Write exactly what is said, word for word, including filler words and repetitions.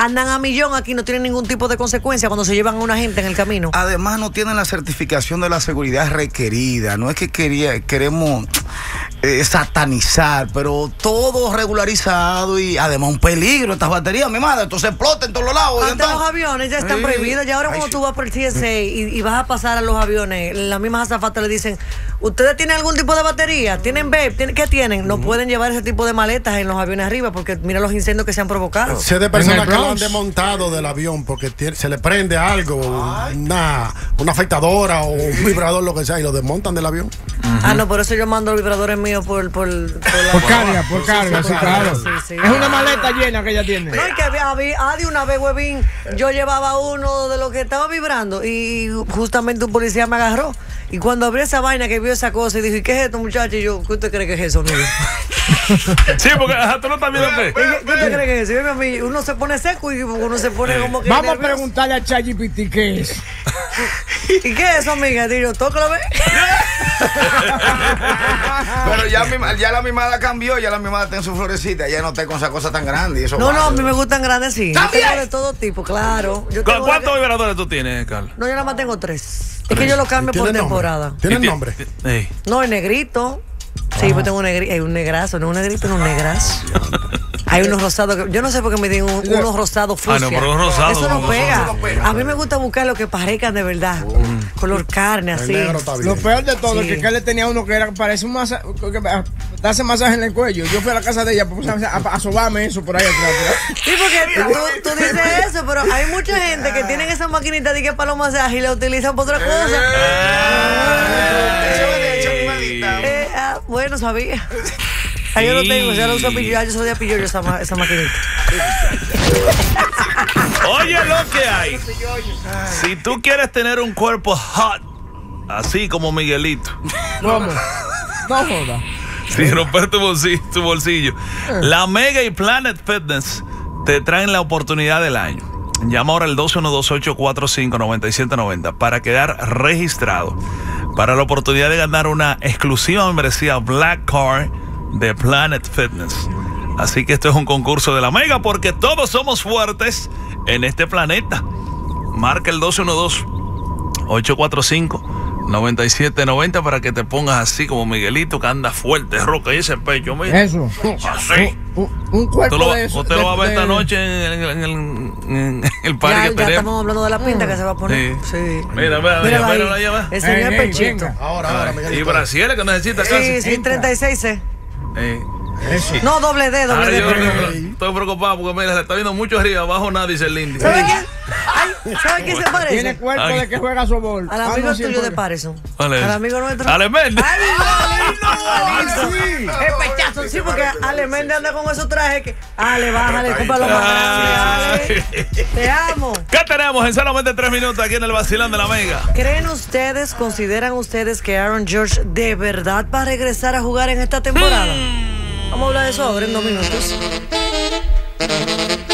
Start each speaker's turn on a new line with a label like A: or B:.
A: andan a millón aquí, no tienen ningún tipo de consecuencia cuando se llevan a una gente en el camino.
B: Además, no tienen la certificación de la seguridad requerida. No es que quería, queremos eh, satanizar, pero todo regularizado y además un peligro estas baterías, mi madre. Entonces explotan en todos los lados.
A: Antes
B: entonces,
A: los aviones ya están
B: sí.
A: prohibidos. Y ahora cuando
B: Ay,
A: tú vas por el T S A y, y vas a pasar a los aviones, las mismas azafatas le dicen, ¿ustedes tienen algún tipo de batería? ¿Tienen vape? ¿Tienen, ¿Qué tienen? No uh-huh. pueden llevar ese tipo de maletas en los aviones arriba porque mira los incendios que se han provocado.
C: Sé de personas que lo han desmontado del avión porque tiene, se le prende algo, una, una afeitadora o un vibrador, lo que sea, y lo desmontan del avión.
A: Uh-huh. Ah, no, por eso yo mando los vibradores míos por por, por, la...
D: por carga, por carga, sí, sí, claro.
A: Sí, sí,
D: es una maleta llena que ella tiene.
A: No, y que había, había, ah, de una vez, huevín, yo llevaba uno de los que estaba vibrando y justamente un policía me agarró. Y cuando abrió esa vaina que vio esa cosa y dijo, ¿y qué es esto, muchacho? Y yo, ¿qué usted cree que es eso, amigo?
E: Sí, porque tú no estás viendo qué.
A: ¿Qué usted cree que es eso? A mí, uno se pone seco y uno se pone como que
D: vamos
A: nervioso.
D: A preguntarle a ChatGPT qué es.
A: ¿Y qué es eso, amiga? Digo, tócalo, ve.
B: Pero ya, ya la mimada cambió, ya la mimada está en su florecita, ya no está con esa cosa tan grande. Y eso
A: no,
B: vale.
A: no, a mí me gustan grandes, sí. Yo tengo de todo tipo, claro. Yo tengo
E: ¿Cuántos
A: que...
E: vibradores tú tienes, Carl?
A: No, yo nada más tengo tres. Es que yo lo cambio por temporada.
C: ¿Tiene nombre?
E: Hey.
A: No, el negrito. Sí, pues tengo un, negri un negrazo, no un negrito, no un negrazo. Hay unos rosados que yo no sé por qué me digan un, unos rosados fucsia.
E: Ah, no, pero un rosado,
A: eso no,
E: no,
A: pega.
E: no, no pega.
A: A mí me gusta buscar lo que parezcan de verdad. Mm. Color carne, así.
D: Lo peor de todo sí. es que él le tenía uno que era, parece un masaje, que hace masaje en el cuello. Yo fui a la casa de ella pues, a, a, a sobarme eso por ahí atrás.
A: Sí, porque tú, tú dices eso, pero hay mucha gente que tienen esa maquinita de que para los masajes y la utilizan para otra cosa. Eh, ah, bueno, sabía. Ahí yo lo tengo, ya lo uso pillo, yo soy de pillo esa, esa maquinita.
E: Oye lo que hay. Si tú quieres tener un cuerpo hot, así como Miguelito.
D: ¿Cómo? No joda.
E: Sin romper tu bolsillo, tu bolsillo. La Mega y Planet Fitness te traen la oportunidad del año. Llama ahora al dos uno dos, ocho cuatro cinco, nueve siete nueve cero para quedar registrado para la oportunidad de ganar una exclusiva membresía Black Card de Planet Fitness. Así que esto es un concurso de la Mega porque todos somos fuertes en este planeta. Marca el dos uno dos, ocho cuatro cinco, nueve siete nueve cero para que te pongas así como Miguelito, que anda fuerte, roca y ese pecho, mira.
D: Eso.
E: Así.
D: Un, un cuerpo
E: lo,
D: de eso.
E: Usted
D: de,
E: lo va a ver
D: de,
E: esta noche en, en, en, en, en el parque
A: ya,
E: que
A: ya
E: tenemos.
A: estamos hablando de la pinta que se va a poner.
E: Sí.
A: sí.
E: Mira, mira, mira, mira, mira, mira.
A: El señor
D: Ey,
A: Pechito.
D: ey,
C: ahora, ahora, Miguelito.
E: Y Brasil que necesita
A: Sí, sí, treinta y seis C.
E: Eh.
C: Eso.
A: No, doble D, doble D.
E: Yo estoy, estoy preocupado porque mira, se está viendo mucho arriba, abajo nada, dice el Lindy.
A: ¿Sabe quién? Ay, ¿sabe quién se parece?
D: Tiene cuerpo
E: Ay.
D: de que juega sobol.
A: Al amigo ah, no, tuyo de Patterson.
E: Vale.
A: Al amigo nuestro.
E: Ale Méndez.
A: Ay, no, sí. Es pechazo, sí, porque Ale Méndez anda con esos trajes que. Ale, bájale, cúpalo más grande, Ale. Te amo.
E: ¿Qué tenemos en solamente tres minutos aquí en el Vacilón de la Mega?
A: ¿Creen ustedes, consideran ustedes que Aaron George de verdad va a regresar a jugar en esta temporada? Hmm. Vamos a hablar de eso ahora en dos minutos.